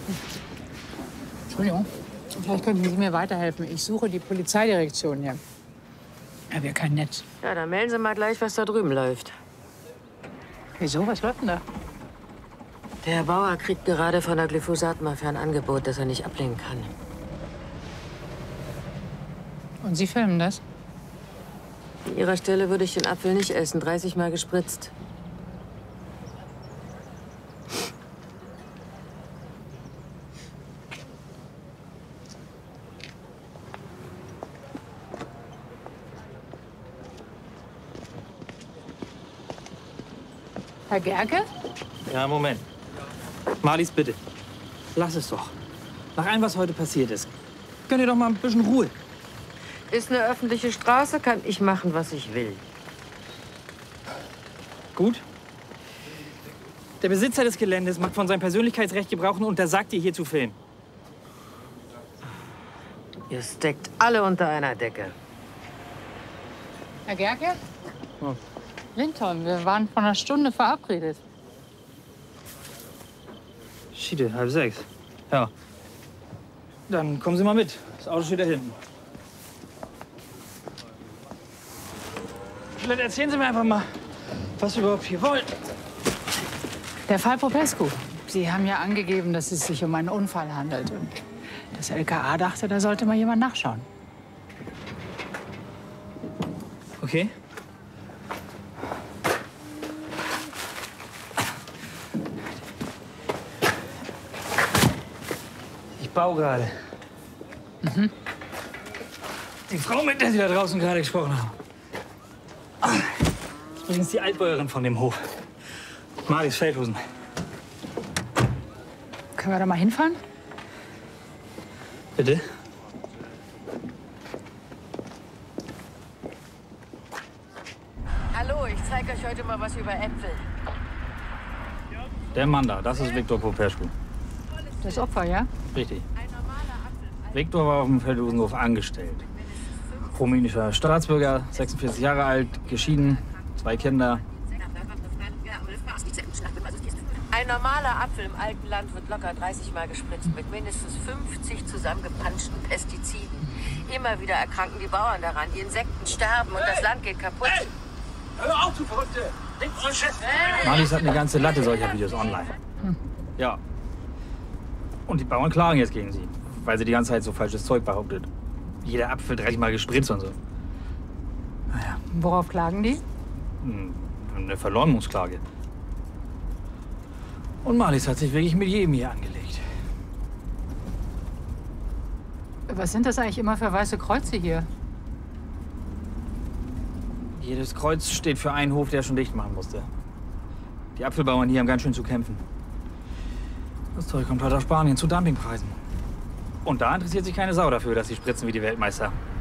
Entschuldigung, vielleicht könnten Sie mir weiterhelfen. Ich suche die Polizeidirektion hier. Ja, wir kein Netz. Ja, dann melden Sie mal gleich, was da drüben läuft. Wieso? Was läuft denn da? Der Herr Bauer kriegt gerade von der Glyphosat-Mafia ein Angebot, das er nicht ablehnen kann. Und Sie filmen das? An Ihrer Stelle würde ich den Apfel nicht essen. 30 Mal gespritzt. Herr Gerke? Ja, Moment. Marlies, bitte. Lass es doch. Nach allem, was heute passiert ist. Gönn dir doch mal ein bisschen Ruhe. Ist eine öffentliche Straße, kann ich machen, was ich will. Gut. Der Besitzer des Geländes macht von seinem Persönlichkeitsrecht Gebrauch und untersagt dir, hier zu filmen. Ihr steckt alle unter einer Decke. Herr Gerke? Ja. Linton, wir waren vor einer Stunde verabredet. Schiede, 5:30. Ja. Dann kommen Sie mal mit. Das Auto steht da hinten. Vielleicht erzählen Sie mir einfach mal, was Sie überhaupt hier wollen. Der Fall Popescu. Sie haben ja angegeben, dass es sich um einen Unfall handelt. Und das LKA dachte, da sollte mal jemand nachschauen. Okay. Ich baue gerade. Mhm. Die Frau, mit der Sie da draußen gerade gesprochen haben. Das ist übrigens die Altbäuerin von dem Hof. Marlies Feldhusen. Können wir da mal hinfahren? Bitte? Hallo, ich zeige euch heute mal was über Äpfel. Der Mann da, das ist Viktor Popescu. Das Opfer, ja? Richtig. Viktor war auf dem Feldhusenhof angestellt. Rumänischer Staatsbürger, 46 Jahre alt, geschieden, 2 Kinder. Ein normaler Apfel im alten Land wird locker 30 Mal gespritzt mit mindestens 50 zusammengepanschten Pestiziden. Immer wieder erkranken die Bauern daran, die Insekten sterben und das Land geht kaputt. Hey! Hör auf, du Verrückte! Marlies hat eine ganze Latte solcher Videos online. Ja. Und die Bauern klagen jetzt gegen sie, weil sie die ganze Zeit so falsches Zeug behauptet. Jeder Apfel 30 Mal gespritzt und so. Naja. Worauf klagen die? Eine Verleumdungsklage. Und Marlies hat sich wirklich mit jedem hier angelegt. Was sind das eigentlich immer für weiße Kreuze hier? Jedes Kreuz steht für einen Hof, der schon dicht machen musste. Die Apfelbauern hier haben ganz schön zu kämpfen. Das Zeug kommt halt aus Spanien zu Dumpingpreisen. Und da interessiert sich keine Sau dafür, dass sie spritzen wie die Weltmeister.